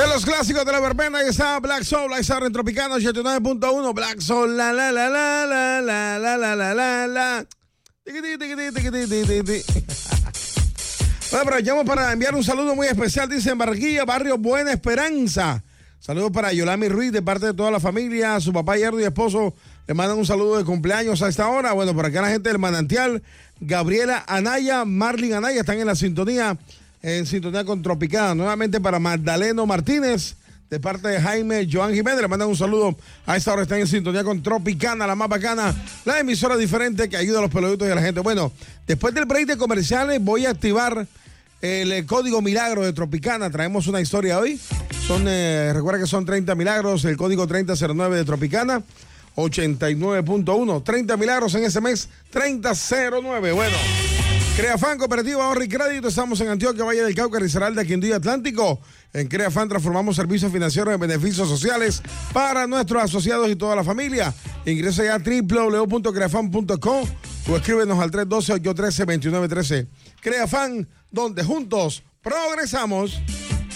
De los clásicos de la verbena, ahí está Black Soul, ahí está Retropicano 89.1, Black Soul, la la la la la la la la la la la. Bueno, aprovechamos para enviar un saludo muy especial, dice en Barranquilla, barrio Buena Esperanza. Saludos para Yolami Ruiz, de parte de toda la familia, su papá Yerdo y esposo le mandan un saludo de cumpleaños a esta hora. Bueno, por acá la gente del Manantial, Gabriela Anaya, Marlin Anaya, están en sintonía con Tropicana. Nuevamente para Magdaleno Martínez, de parte de Jaime Joan Jiménez, le mandan un saludo. A esta hora están en sintonía con Tropicana, la más bacana, la emisora diferente que ayuda a los peluditos y a la gente. Bueno, después del break de comerciales voy a activar el código milagro de Tropicana. Traemos una historia hoy. Recuerda que son 30 milagros, el código 3009 de Tropicana, 89.1. 30 milagros en ese mes, 3009. Bueno, Creafan, Cooperativa Ahorro y Crédito. Estamos en Antioquia, Valle del Cauca, Risaralda, Quindío Atlántico. En Creafan transformamos servicios financieros en beneficios sociales para nuestros asociados y toda la familia. Ingresa ya a www.creafan.com o escríbenos al 312-813-2913. Creafan, donde juntos progresamos.